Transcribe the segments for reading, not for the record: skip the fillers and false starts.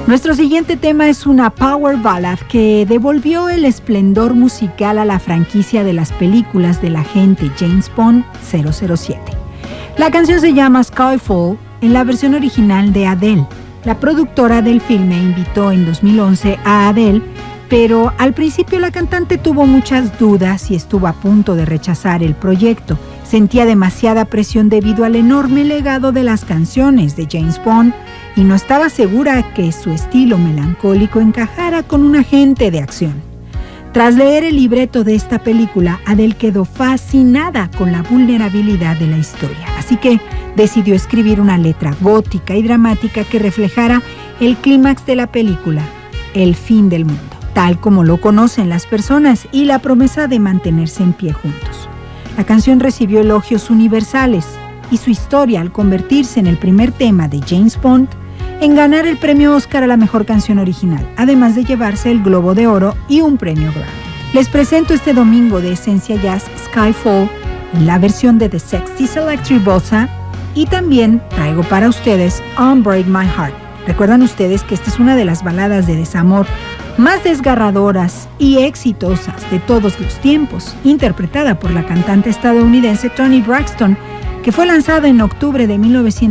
Nuestro siguiente tema es una power ballad que devolvió el esplendor musical a la franquicia de las películas del agente James Bond 007. La canción se llama Skyfall en la versión original de Adele. La productora del filme invitó en 2011 a Adele, pero al principio la cantante tuvo muchas dudas y estuvo a punto de rechazar el proyecto. Sentía demasiada presión debido al enorme legado de las canciones de James Bond y no estaba segura que su estilo melancólico encajara con un agente de acción. Tras leer el libreto de esta película, Adele quedó fascinada con la vulnerabilidad de la historia, así que decidió escribir una letra gótica y dramática que reflejara el clímax de la película, el fin del mundo, tal como lo conocen las personas, y la promesa de mantenerse en pie juntos. La canción recibió elogios universales y su historia, al convertirse en el primer tema de James Bond en ganar el premio Oscar a la mejor canción original, además de llevarse el Globo de Oro y un premio Grammy. Les presento este domingo de Esencia Jazz Skyfall en la versión de The Sexties Electric Bossa, y también traigo para ustedes Unbreak My Heart. Recuerdan ustedes que esta es una de las baladas de desamor más desgarradoras y exitosas de todos los tiempos, interpretada por la cantante estadounidense Toni Braxton, que fue lanzada en octubre de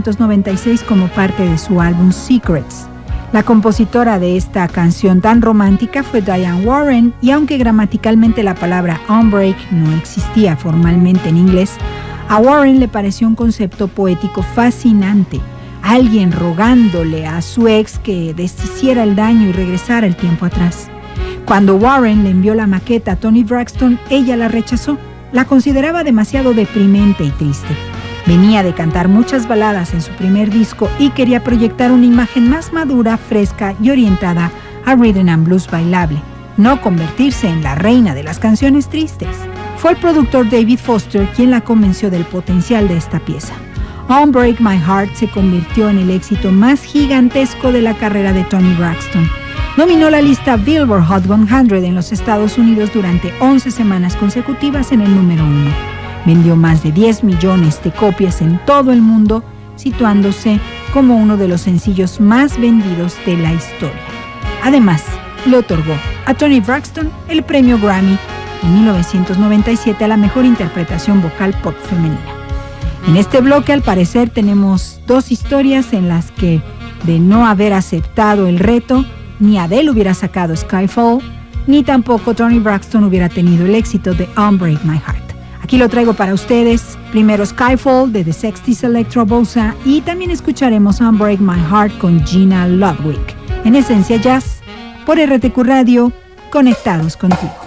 1996 como parte de su álbum Secrets. La compositora de esta canción tan romántica fue Diane Warren, y aunque gramaticalmente la palabra unbreak no existía formalmente en inglés, a Warren le pareció un concepto poético fascinante. Alguien rogándole a su ex que deshiciera el daño y regresara el tiempo atrás. Cuando Warren le envió la maqueta a Toni Braxton, ella la rechazó. La consideraba demasiado deprimente y triste. Venía de cantar muchas baladas en su primer disco y quería proyectar una imagen más madura, fresca y orientada a rhythm and blues bailable, no convertirse en la reina de las canciones tristes. Fue el productor David Foster quien la convenció del potencial de esta pieza. Unbreak My Heart se convirtió en el éxito más gigantesco de la carrera de Toni Braxton. Dominó la lista Billboard Hot 100 en los Estados Unidos durante 11 semanas consecutivas en el número 1. Vendió más de 10 millones de copias en todo el mundo, situándose como uno de los sencillos más vendidos de la historia. Además, le otorgó a Toni Braxton el premio Grammy en 1997 a la mejor interpretación vocal pop femenina. En este bloque, al parecer, tenemos dos historias en las que, de no haber aceptado el reto, ni Adele hubiera sacado Skyfall, ni tampoco Toni Braxton hubiera tenido el éxito de Unbreak My Heart. Aquí lo traigo para ustedes. Primero Skyfall de The Sexties Electric Bossa, y también escucharemos Unbreak My Heart con Gina Ludwig. En Esencia Jazz, por RTQ Radio, conectados contigo.